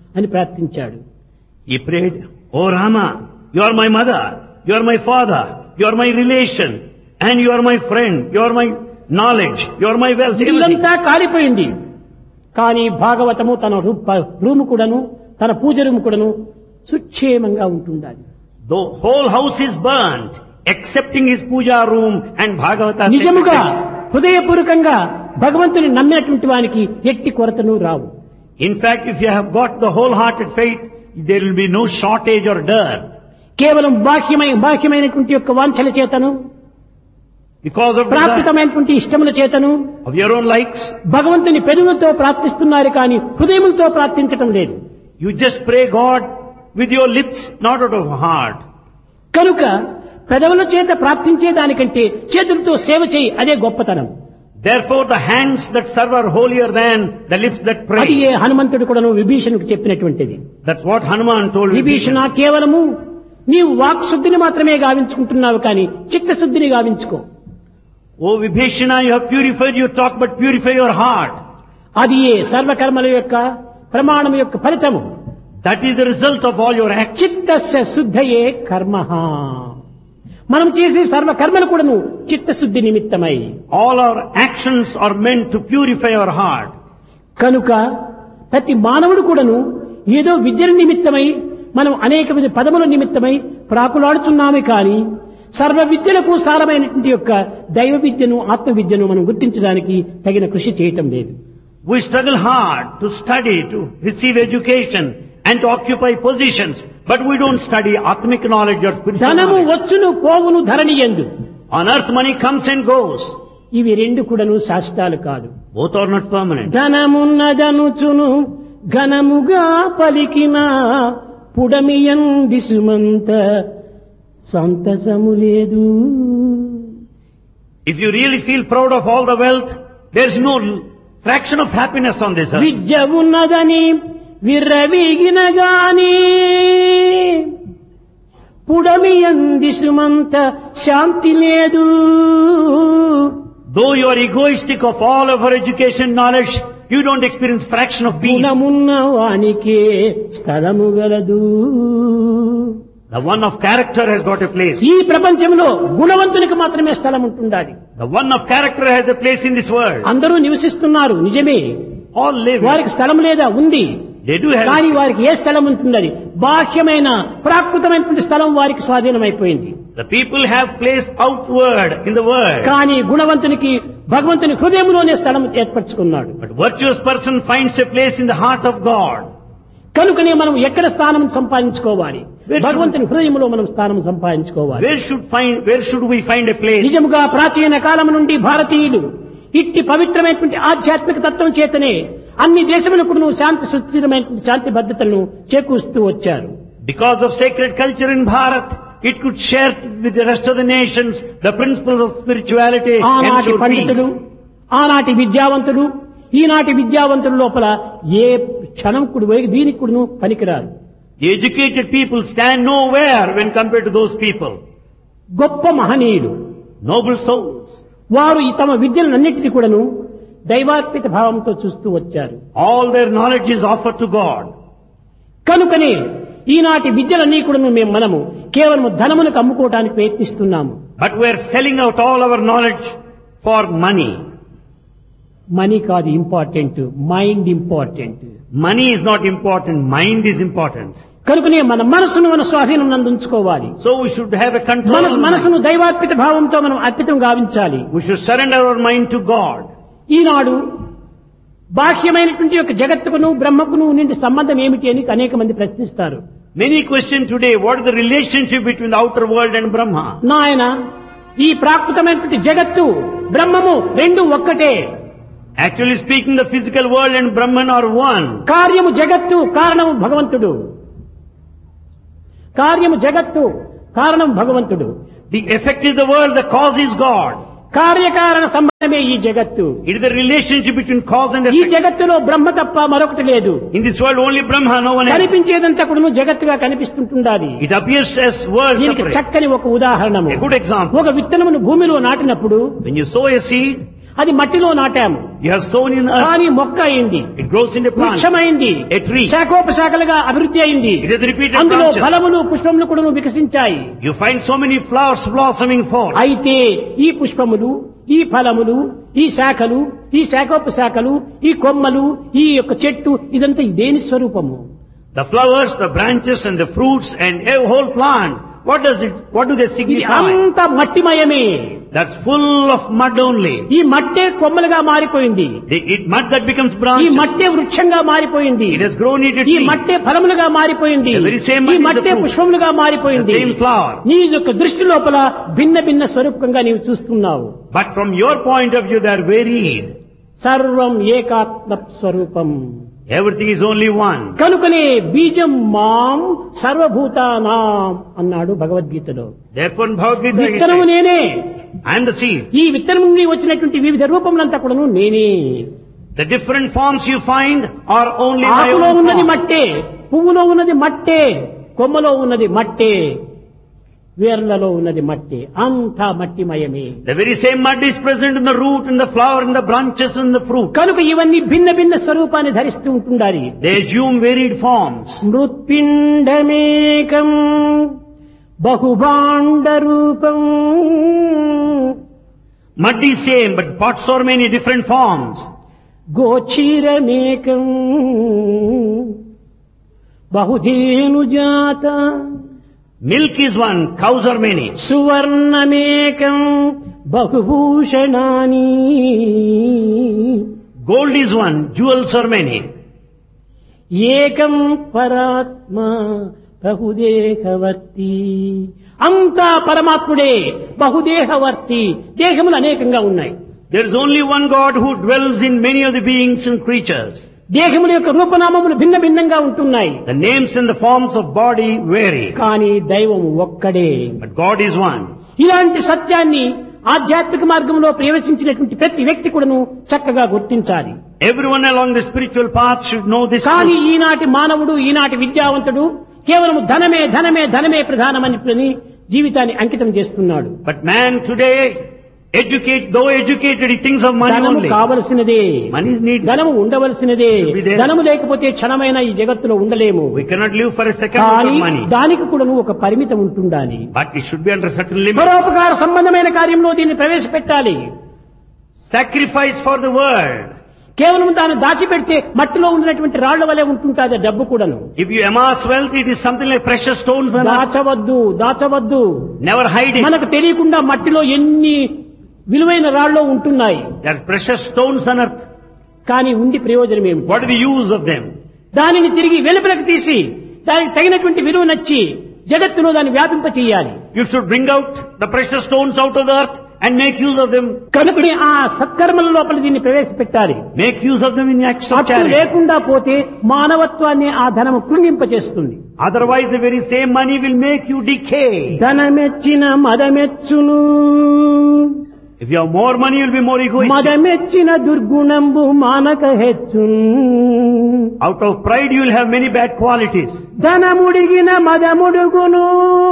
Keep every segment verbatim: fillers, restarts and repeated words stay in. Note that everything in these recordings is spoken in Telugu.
అని ప్రార్థించాడు. He prayed, "Oh Rama, you are my mother, you are my father, you are my relation, and you are my friend, you are my knowledge, you are my wealth." ఇల్లంతా కాలిపోయింది. కానీ భాగవతము తన రూము కూడాను, తన పూజ రూము కూడాను సుక్షేమంగా ఉంటుండాలి. The whole house is burnt, excepting his puja room and Bhagavata. నిజముగా హృదయపూర్వకంగా భగవంతుని నమ్మినటువంటి వానికి ఎట్టి కొరతను రావు. In fact, if you have got the wholehearted faith, there will be no shortage or dearth. కేవలం బాహ్యమై బాహ్యమైనటువంటి యొక్క వాంఛల చేతను, because of ప్రాకృతమైనటువంటి ఇష్టముల చేతను, of your own likes, భగవంతుని పెదవులతో ప్రార్థిస్తున్నారు కానీ హృదయములతో ప్రార్థించటం లేదు. You just pray God with your lips, not out of heart. కనుక పెదవుల చేత ప్రార్థించే దానికంటే చేతులతో సేవ చేయి, అదే గొప్పతనం. Therefore the hands that serve are holier than the lips that pray. అది ఏ హనుమంతుడు కూడాను విభీషణుడికి చెప్పినటువంటిది. That's what Hanuman told Vibhishana, కేవలము నీవు వాక్శుద్ధిని మాత్రమే గావించుకుంటున్నావు కానీ చిత్తశుద్ధిని గావించుకో. Oh Vibhishana, you have purified your talk, but purify your heart. అది ఏ సర్వకర్మల యొక్క ప్రమాణం యొక్క ఫలితము. That is the result of all your acts. చిత్తస్య శుద్ధయే కర్మః. మనం చేసే సర్వ కర్మలు కూడాను చిత్తశుద్ధి నిమిత్తమై. All our actions are meant to purify our heart. కనుక ప్రతి మానవుడు కూడాను ఏదో విద్య నిమిత్తమై మనం అనేక విధ పదముల నిమిత్తమై ప్రాకులాడుతున్నామే కానీ సర్వ విద్యలకు సారమైనటువంటి యొక్క దైవ విద్యను, ఆత్మ విద్యను మనం గుర్తించడానికి తగిన కృషి చేయటం లేదు. We struggle hard to study, to receive education and to occupy positions, but we don't study atmic knowledge or spiritual ధనము knowledge. వచ్చును పోవును ధరణి యందు. On earth money comes and goes. ఇవి రెండు కూడాను శాశ్వతాలు కాదు. Both are not permanent. ధనమున్నదనుచును ఘనముగా పలికిన పుడమియందిసుమంత సంతసము లేదు. If you really feel proud of all the wealth, there is no fraction of happiness on this earth. విద్య ఉన్నదని విర్రవీగిన గాని పుడమియందిసుమంత శాంతి లేదు. Though you are egoistic of all of our education knowledge, you don't experience fraction of peace. గుణమున్న వానికే స్థలము గలదు. The one of character has got a place. ఈ ప్రపంచంలో గుణవంతునికి మాత్రమే స్థలం ఉంటుండాలి. The one of character has a place in this world. అందరూ నివసిస్తున్నారు నిజమే, All live. వారికి స్థలం లేదా? ఉంది. They do have. కానీ వారికి ఏ స్థలం ఉంటుందని బాహ్యమైన ప్రాకృతమైనటువంటి స్థలం వారికి స్వాధీనమైపోయింది. The people have place outward in the world. కానీ గుణవంతునికి భగవంతుని హృదయంలోనే స్థలం ఏర్పరచుకున్నాడు. But virtuous person finds a place in the heart of God. కనుకనే మనం ఎక్కడ స్థానం సంపాదించుకోవాలి? భగవంతుని హృదయంలో మనం స్థానం సంపాదించుకోవాలి. Where should find? Where should we find a place? నిజముగా ప్రాచీన కాలం నుండి భారతీయులు ఇట్టి పవిత్రమైనటువంటి ఆధ్యాత్మిక తత్వం చేతనే అన్ని దేశములకు శాంతి సుస్థిరమైనటువంటి శాంతి భద్రతలను చేకూరుస్తూ వచ్చారు. Because of sacred culture in Bharat, it could share with the rest of the nations the principles of spirituality and ఆనాటి ensure పండితులు, peace. ఆనాటి విద్యావంతులు, ఈనాటి విద్యావంతుల లోపల ఏ క్షణం కుడు దీనికి కూడాను పనికిరారు. The educated people stand nowhere when compared to those people. గొప్ప మహనీయులు, Noble souls. వారు ఈ తమ విద్యలన్నింటినీ కూడాను దైవార్పిత భావంతో చూస్తూ వచ్చారు. All their knowledge is offered to God. కనుకనే ఈనాటి విద్యలన్నీ కూడాను మేము మనము కేవలం ధనములకు అమ్ముకోవడానికి ప్రయత్నిస్తున్నాము. But we are selling out all our knowledge for money. Money కాదు important, mind important. Money is not important, mind is important. కనుకనే మన మనసును మన స్వాధీనం నందు ఉంచుకోవాలి. So we should have a control. మనసు on మనసును mind. దైవార్పిత భావంతో మనం అర్పితం గావించాలి. We should surrender our mind to God. ఈనాడు బాహ్యమైనటువంటి యొక్క జగత్తుకును బ్రహ్మకును ఉండే సంబంధం ఏమిటి అని అనేక మంది ప్రశ్నిస్తారు. Many question today, what is the relationship between the outer world and Brahma? నాయన, ఈ ప్రాకృతమైనటువంటి జగత్తు బ్రహ్మము రెండు ఒక్కటే. Actually speaking, the physical world and Brahman are one. కార్యము జగత్తు, కారణము భగవంతుడు. కార్యము జగత్తు, కారణం భగవంతుడు. The effect is the world, the cause is God. కార్యకారణ సంబంధమే ఈ జగత్తు. It is the relationship between cause and ఈ effect. జగత్తులో బ్రహ్మ తప్ప మరొకటి లేదు. In this world only Brahma, no one else. కనిపించేదంతా కూడా జగత్తుగా కనిపిస్తుంటుండాలి. It appears as world దీనికి separate. చక్కని ఒక ఉదాహరణము. A good example. ఒక విత్తనమును భూమిలో నాటినప్పుడు When you sow a seed, అది మట్టిలో నాటాము. You have sown in earth. కానీ మొక్క అయింది, It grows into plant. వృక్షమైంది, A tree. శాఖోపశాఖలుగా అభివృద్ధి అయింది. It has repeated అందులో branches. ఫలములు పుష్పములు కూడా వికసించాయి. You find so many flowers blossoming forth. అయితే ఈ పుష్పములు, ఈ ఫలములు, ఈ శాఖలు, ఈ శాఖోపశాఖలు, ఈ కొమ్మలు, ఈ యొక్క చెట్టు ఇదంతా దేని స్వరూపము? The flowers, the branches and the fruits and a whole plant. What does it, what do they ఇది signify? అంత మట్టిమయమే. That's full of mud only. ఈ మట్టే కొమ్మలుగా మారిపోయింది. The it, mud that becomes ఈ branches. మట్టే వృక్షంగా మారిపోయింది. It has grown into ఈ tree. మట్టే ఫలములుగా మారిపోయింది. The very same ఈ mud is the మట్టే fruit. పుష్పములుగా మారిపోయింది. The same flower. నీ యొక్క దృష్టి లోపల భిన్న భిన్న స్వరూపంగా నీవు చూస్తున్నావు. But from your point of view, they are varied. సర్వం ఏకాత్మ స్వరూపం. Everything is only one. కనుకనే బీజం మాం సర్వభూతానాం అన్నాడు భగవద్గీతలో. Therefore, in Bhagavad Gita, he విత్తనము says, నేనే. I am the seed. ఈ విత్తనం నుండి వచ్చినటువంటి వివిధ రూపములంతా కూడాను నేనే. The different forms you find are only my ఆకులో own ఉన్నది form. మట్టే, పువ్వులో ఉన్నది మట్టే, కొమ్మలో ఉన్నది మట్టే, వేర్లలో ఉన్నది మట్టే, అంతా మట్టిమయమే. The very same mud is present in the root, in the flower, in the branches, in the fruit. కనుక ఇవన్నీ భిన్న భిన్న స్వరూపాన్ని ధరిస్తూ ఉంటుండాలి. They assume varied forms. మృత్పిండమేకం బహుభాండ రూపం. Mud is same, but pots are many different forms. గోచీరమేకం బహుధేనుజాత. Milk is one, cows are many. సువర్ణమేకం బహుభూషణాని. Gold is one, jewels are many. ఏకం పరాత్మ బహుదేహవర్తి. అంతా పరమాత్ముడే, బహుదేహవర్తి. దేహములు అనేకంగా ఉన్నాయి. There is only one God who dwells in many of the beings and creatures. దేహముల యొక్క రూపనామములు భిన్న భిన్నంగా ఉంటున్నాయి. The names and the forms of body vary. కానీ దైవం ఒక్కడే. But God is one. ఇలాంటి సత్యాన్ని ఆధ్యాత్మిక మార్గంలో ప్రవేశించినటువంటి ప్రతి వ్యక్తి కూడాను చక్కగా గుర్తించాలి. Everyone along the spiritual path should know this కానీ truth. ఈనాటి మానవుడు, ఈనాటి విద్యావంతుడు కేవలం ధనమే ధనమే ధనమే ప్రధానమని జీవితాన్ని అంకితం చేస్తున్నాడు. But man today, educate, though educated, he thinks of money ధనము only. కావలసినదే, Money is needed. ధనము ఉండవలసినదే. Should be there. ధనము లేకపోతే క్షణమైన ఈ జగత్తులో ఉండలేము. We cannot live for a second కానీ without money. దానికి కూడా ఒక పరిమితం ఉంటుండాలి. But it should be under certain limits. పరోపకార సంబంధమైన కార్యంలో దీన్ని ప్రవేశపెట్టాలి. Sacrifice for the world. కేవలం దాన్ని దాచిపెడితే మట్టిలో ఉన్నటువంటి రాళ్ల వలె ఉంటుంటాది డబ్బు కూడాను. If you amass wealth, it is something like precious stones and దాచవద్దు, దాచవద్దు. never hide it. మనకు తెలియకుండా మట్టిలో ఎన్ని విలువైన రాళ్ళు ఉంటున్నాయి. There are precious stones on earth. కానీ ఉండి ప్రయోజనం ఏమిటి? What is the use of them? దానిని తిరిగి వెలుపలకు తీసి దానికి తగినటువంటి విలువ నచ్చి జగత్తులో దాన్ని వ్యాపింప చేయాలి. You should bring out the precious stones out of the earth and make use of them. కనుకనే ఆ సత్కర్మల లోపల దీన్ని ప్రవేశపెట్టాలి. Make use of them in acts of అట్టు charity. లేకుండా పోతే మానవత్వాన్ని ఆ ధనము కృంగింపచేస్తుంది. Otherwise, the very same money will make you decay. ధనమెచ్చిన మదమెచ్చును. If you have more money, you will be more egoistic. మదమెచ్చిన దుర్గుణంబు మానక హెచ్చును. Out of pride, you will have many bad qualities. ధనముడిగిన మదముడుగును.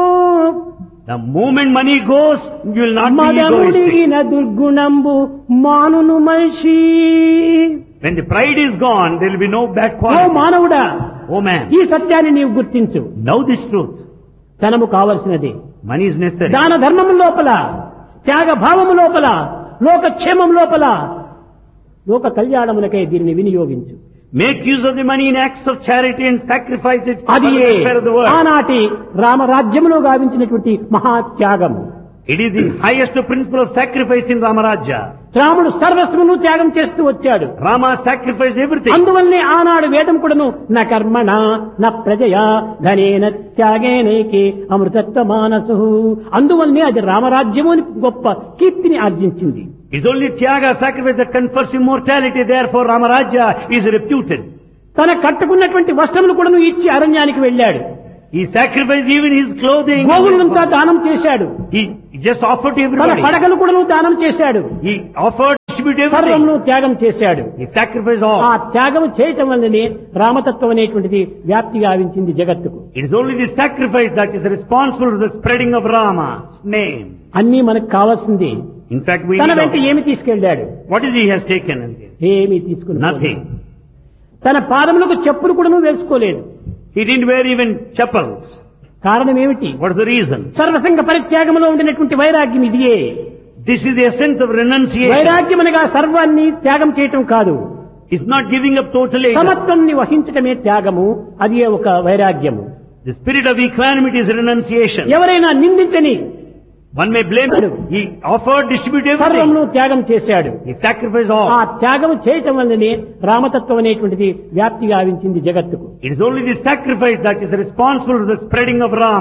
The moment money goes, you will not be egoistic. మదముడిగిన దుర్గుణంబు మానును మనిషి. When the pride is gone, there will be no bad oh qualities. మానవుడా, Oh man, ఈ సత్యాన్ని నీవు గుర్తించు. know this truth. ధనము కావలసినది. Money is necessary. దాన ధర్మము లోపల, త్యాగ భావము లోపల, లోకక్షేమం లోపల, లోక కళ్యాణమునకై దీన్ని వినియోగించు. Make use of the money in acts of charity and sacrifice it for అది the welfare of the world. ఆనాటి రామరాజ్యములో గావించినటువంటి మహాత్యాగము. It is the highest principle of sacrifice in Ramarajya. రాముడు సర్వస్వమును త్యాగం చేస్తూ వచ్చాడు. Rama sacrificed everything. అందువల్లనే ఆనాడు వేదం కూడాను న కర్మణ న ప్రజయా ధనేన త్యాగేనైకే అమృతత్వ మానసు. అందువల్లనే అది రామరాజ్యము అని గొప్ప కీర్తిని ఆర్జించింది. It's only Tyaga, sacrifice, that confers immortality. Therefore, Ramarajya is reputed. తన కట్టుకున్నటువంటి వస్త్రములు కూడాను ఇచ్చి అరణ్యానికి వెళ్ళాడు. He sacrificed even his clothing. గోవులంతా దానం చేశాడు. He just offered to తన everybody. పడకలు కూడాను దానం చేశాడు. He offered to distribute everything. సర్వమును త్యాగం చేశాడు. He sacrificed ఆ all. త్యాగం చేయటం వల్లనే రామతత్వం అనేటువంటిది వ్యాప్తి గావించింది జగత్తుకు. It is only the sacrifice that is responsible for the spreading of Rama's name. అన్నీ మనకు కావాల్సింది. In fact, we తన need వెంట all- ఏమి తీసుకెళ్ళాడు? What is he has taken? ఏమీ తీసుకుని Nothing. తన పాదములకు చెప్పులు కూడా వేసుకోలేదు. He didn't wear even chappals. కారణం ఏమిటి? What is the reason? సర్వసంగ పరిత్యాగంలో ఉండినటువంటి వైరాగ్యం ఇదియే. This is the essence of renunciation. వైరాగ్యం అనగా సర్వాన్ని త్యాగం చేయటం కాదు, It's not giving up totally. సమత్వాన్ని వహించటమే త్యాగము. అది ఒక వైరాగ్యము. The spirit of equanimity is renunciation. ఎవరైనా నిందించని One may blame him. He offered, distributed everything. సర్వమును త్యాగం చేశాడు. He sacrificed ఆ all. త్యాగం చేయటం వల్లనే రామతత్వం అనేటువంటిది వ్యాప్తి గావించింది జగత్తుకు. It is only the sacrifice that is responsible for the spreading of Ram.